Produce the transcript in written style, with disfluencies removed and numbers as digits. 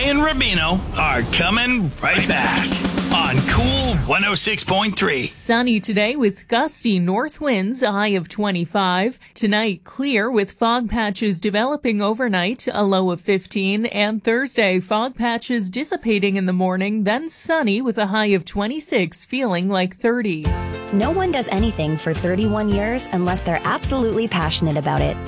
and Rubino are coming right back on Cool 106.3. Sunny today with gusty north winds, a high of 25. Tonight, clear with fog patches developing overnight, a low of 15. And Thursday, fog patches dissipating in the morning, then sunny with a high of 26, feeling like 30. No one does anything for 31 years unless they're absolutely passionate about it.